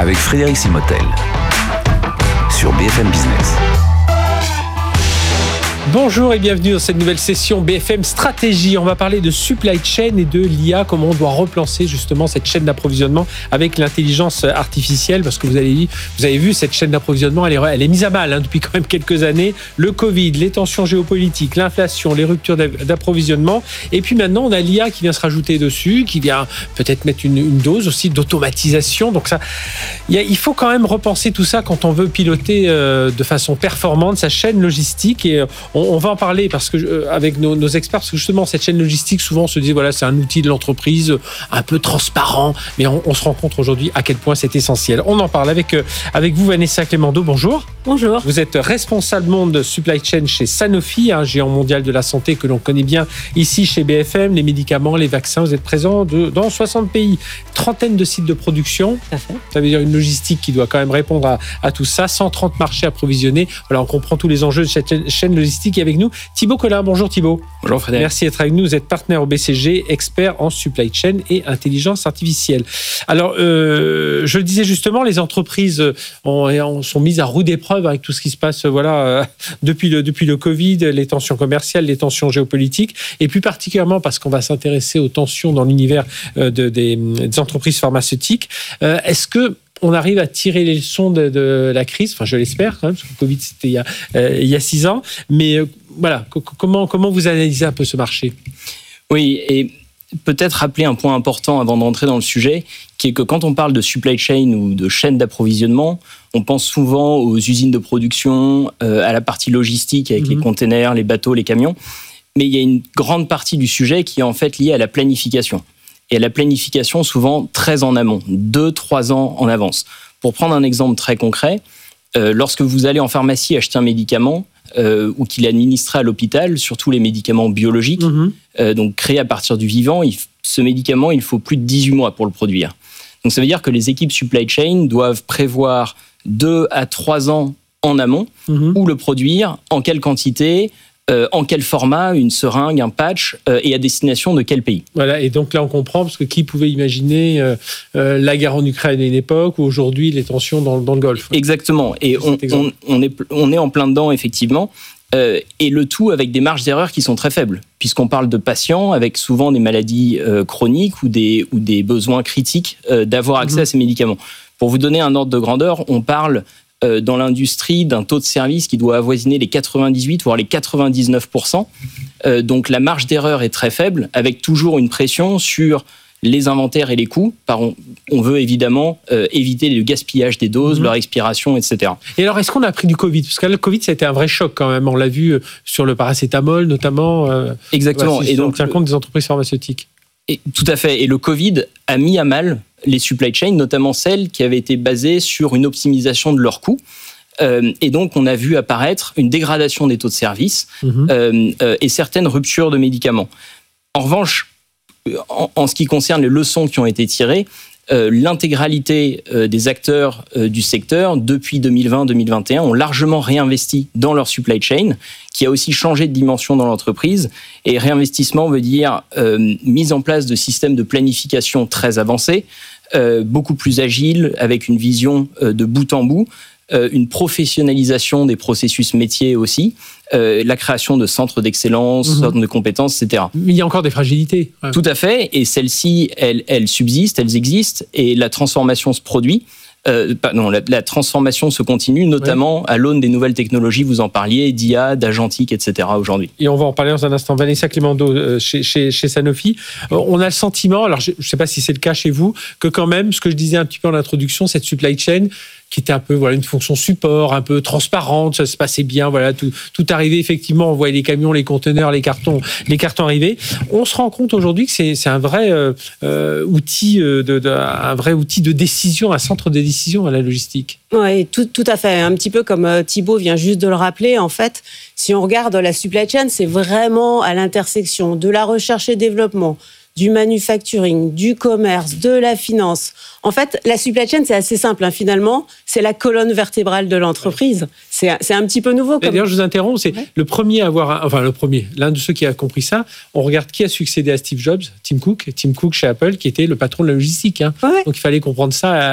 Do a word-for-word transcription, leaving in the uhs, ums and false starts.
avec Frédéric Simotel sur B F M Business. Bonjour et bienvenue dans cette nouvelle session B F M Stratégie. On va parler de supply chain et de l'I A, comment on doit repenser justement cette chaîne d'approvisionnement avec l'intelligence artificielle, parce que vous avez, vous avez vu, cette chaîne d'approvisionnement, elle est, elle est mise à mal hein, depuis quand même quelques années. Le Covid, les tensions géopolitiques, l'inflation, les ruptures d'approvisionnement. Et puis maintenant, on a l'I A qui vient se rajouter dessus, qui vient peut-être mettre une, une dose aussi d'automatisation. Donc ça, il, y a, il faut quand même repenser tout ça quand on veut piloter euh, de façon performante sa chaîne logistique. Et euh, on, on va en parler parce que euh, avec nos, nos experts, parce que justement cette chaîne logistique, souvent on se dit voilà, c'est un outil de l'entreprise euh, un peu transparent, mais on, on se rend compte aujourd'hui à quel point c'est essentiel. On en parle avec euh, avec vous, Vanessa Clémendo. Bonjour. Bonjour. Vous êtes responsable monde supply chain chez Sanofi, un géant mondial de la santé que l'on connaît bien ici chez B F M. Les médicaments, les vaccins, vous êtes présent de, dans soixante pays, trentaine de sites de production. Tout à fait. Ça veut dire une logistique qui doit quand même répondre à, à tout ça. cent trente marchés approvisionnés. Voilà, on comprend tous les enjeux de cette chaîne logistique. Et avec nous, Thibaut Collin. Bonjour Thibaut. Bonjour Frédéric. Merci d'être avec nous. Vous êtes partenaire au B C G, expert en supply chain et intelligence artificielle. Alors, euh, je le disais justement, les entreprises ont, ont, sont mises à rude épreuve avec tout ce qui se passe voilà, euh, depuis, le, depuis le Covid, les tensions commerciales, les tensions géopolitiques, et plus particulièrement parce qu'on va s'intéresser aux tensions dans l'univers euh, de, des, des entreprises pharmaceutiques. Euh, est-ce que on arrive à tirer les leçons de, de la crise? Enfin, je l'espère quand même, parce que le Covid, c'était il y a, euh, il y a six ans. Mais euh, voilà, c- comment, comment vous analysez un peu ce marché? Oui, et peut-être rappeler un point important avant d'entrer dans le sujet, qui est que quand on parle de supply chain ou de chaîne d'approvisionnement, on pense souvent aux usines de production, euh, à la partie logistique avec mmh. les containers, les bateaux, les camions. Mais il y a une grande partie du sujet qui est en fait liée à la planification. Et à la planification souvent très en amont, deux, trois ans en avance. Pour prendre un exemple très concret, euh, lorsque vous allez en pharmacie acheter un médicament euh, ou qu'il est administré à l'hôpital, surtout les médicaments biologiques, mmh. euh, donc créés à partir du vivant, il, ce médicament, il faut plus de dix-huit mois pour le produire. Donc ça veut dire que les équipes supply chain doivent prévoir deux à trois ans en amont mmh. où le produire, en quelle quantité, Euh, en quel format, une seringue, un patch, euh, et à destination de quel pays. Voilà, et donc là on comprend, parce que qui pouvait imaginer euh, euh, la guerre en Ukraine à une époque, ou aujourd'hui les tensions dans, dans le Golfe. Exactement, et on, on, on, est, on est en plein dedans effectivement, euh, et le tout avec des marges d'erreur qui sont très faibles, puisqu'on parle de patients avec souvent des maladies euh, chroniques ou des, ou des besoins critiques euh, d'avoir accès mmh. à ces médicaments. Pour vous donner un ordre de grandeur, on parle Euh, dans l'industrie d'un taux de service qui doit avoisiner les quatre-vingt-dix-huit, voire les quatre-vingt-dix-neuf pour cent. Euh, donc la marge d'erreur est très faible, avec toujours une pression sur les inventaires et les coûts. Par on, on veut évidemment euh, éviter le gaspillage des doses, mmh. leur expiration, et cetera. Et alors, est-ce qu'on a appris du Covid? Parce que le Covid, ça a été un vrai choc quand même. On l'a vu sur le paracétamol notamment. Euh, Exactement. Voilà, si et donc, on tient compte des entreprises pharmaceutiques. Et, tout à fait. Et le Covid a mis à mal les supply chains, notamment celles qui avaient été basées sur une optimisation de leurs coûts. Euh, et donc, on a vu apparaître une dégradation des taux de service mmh. euh, euh, et certaines ruptures de médicaments. En revanche, en, en ce qui concerne les leçons qui ont été tirées, euh, l'intégralité euh, des acteurs euh, du secteur, depuis deux mille vingt deux mille vingt et un, ont largement réinvesti dans leur supply chain, qui a aussi changé de dimension dans l'entreprise. Et réinvestissement veut dire euh, mise en place de systèmes de planification très avancés, euh, beaucoup plus agiles, avec une vision euh, de bout en bout, euh, une professionnalisation des processus métiers aussi, euh, la création de centres d'excellence, mmh. centres de compétences, et cetera. Mais il y a encore des fragilités. Ouais. Tout à fait, et celles-ci, elles, elles subsistent, elles existent, et la transformation se produit. Euh, non, la, la transformation se continue, notamment ouais. à l'aune des nouvelles technologies, vous en parliez, d'I A, d'agentique, et cetera aujourd'hui. Et on va en parler dans un instant. Vanessa Clémendo, euh, chez, chez, chez Sanofi, euh, on a le sentiment, alors je ne sais pas si c'est le cas chez vous, que quand même, ce que je disais un petit peu en introduction, cette supply chain, qui était un peu voilà une fonction support, un peu transparente, ça se passait bien, voilà tout tout arrivait effectivement, on voyait les camions, les conteneurs, les cartons, les cartons arriver. On se rend compte aujourd'hui que c'est c'est un vrai euh, euh, outil de, de un vrai outil de décision, un centre de décision à la logistique. Oui, tout tout à fait. Un petit peu comme Thibaut vient juste de le rappeler, en fait, si on regarde la supply chain, c'est vraiment à l'intersection de la recherche et développement, du manufacturing, du commerce, de la finance. En fait, la supply chain, c'est assez simple. Hein, finalement, c'est la colonne vertébrale de l'entreprise. C'est, c'est un petit peu nouveau. Comme... D'ailleurs, je vous interromps. C'est ouais. le premier à avoir, enfin le premier, l'un de ceux qui a compris ça. On regarde qui a succédé à Steve Jobs, Tim Cook, Tim Cook chez Apple, qui était le patron de la logistique. Hein. Ouais. Donc, il fallait comprendre ça